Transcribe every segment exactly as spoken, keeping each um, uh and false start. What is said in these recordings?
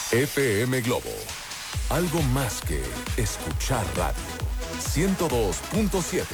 F M Globo. Algo más que escuchar radio. ciento dos punto siete.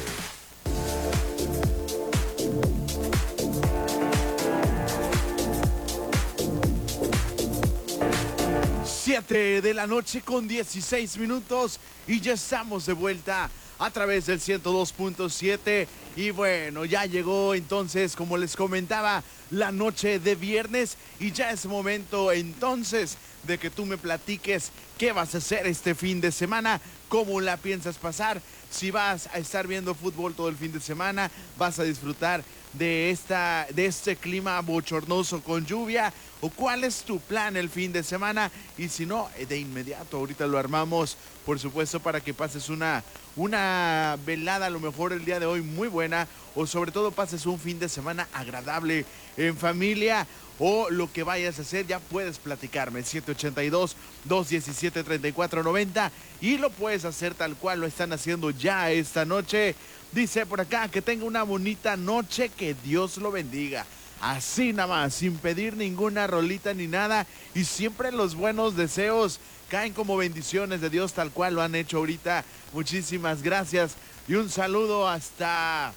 siete de la noche con dieciséis minutos y ya estamos de vuelta a través del ciento dos punto siete. Y bueno, ya llegó entonces, como les comentaba, la noche de viernes y ya es momento entonces de que tú me platiques qué vas a hacer este fin de semana, cómo la piensas pasar, si vas a estar viendo fútbol todo el fin de semana, vas a disfrutar de, esta, de este clima bochornoso con lluvia, o cuál es tu plan el fin de semana. Y si no, de inmediato ahorita lo armamos, por supuesto, para que pases una, una velada a lo mejor el día de hoy muy buena, o sobre todo pases un fin de semana agradable en familia, o lo que vayas a hacer. Ya puedes platicarme siete ochenta y dos, dos diecisiete, treinta y cuatro noventa, y lo puedes hacer tal cual lo están haciendo ya esta noche. Dice por acá que tenga una bonita noche, que Dios lo bendiga. Así nada más, sin pedir ninguna rolita ni nada, y siempre los buenos deseos caen como bendiciones de Dios, tal cual lo han hecho ahorita. Muchísimas gracias y un saludo hasta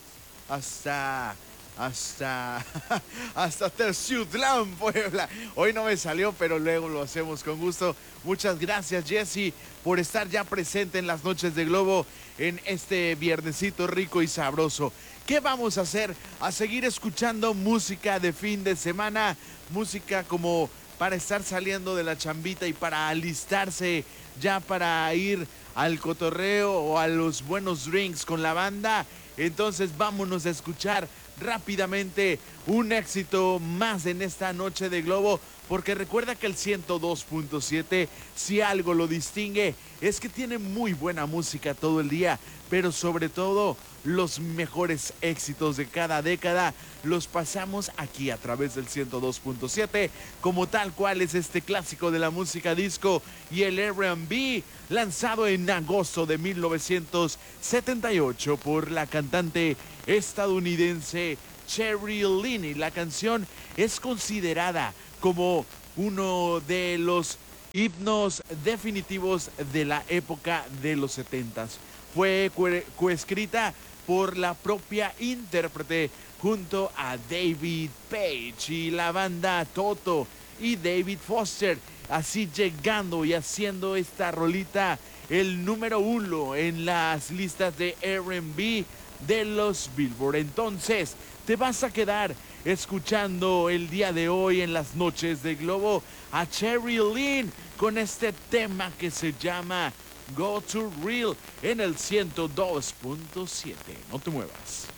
hasta hasta hasta Terciutlán, Puebla. Hoy no me salió, pero luego lo hacemos con gusto. Muchas gracias, Jessy, por estar ya presente en las noches de Globo en este viernesito rico y sabroso. ¿Qué vamos a hacer? A seguir escuchando música de fin de semana, música como para estar saliendo de la chambita y para alistarse ya para ir al cotorreo o a los buenos drinks con la banda. Entonces vámonos a escuchar rápidamente un éxito más en esta noche de Globo, porque recuerda que el ciento dos punto siete, si algo lo distingue, es que tiene muy buena música todo el día, pero sobre todo los mejores éxitos de cada década los pasamos aquí a través del ciento dos punto siete, como tal cual es este clásico de la música disco y el R and B, lanzado en agosto de mil novecientos setenta y ocho por la cantante estadounidense Cherry Lynn. La canción es considerada como uno de los himnos definitivos de la época de los setentas. Fue coescrita por la propia intérprete junto a David Page y la banda Toto y David Foster, así llegando y haciendo esta rolita el número uno en las listas de R and B de los Billboard. Entonces te vas a quedar escuchando el día de hoy en las noches de Globo a Cherry Lynn con este tema que se llama Go to Real en el ciento dos punto siete. No te muevas.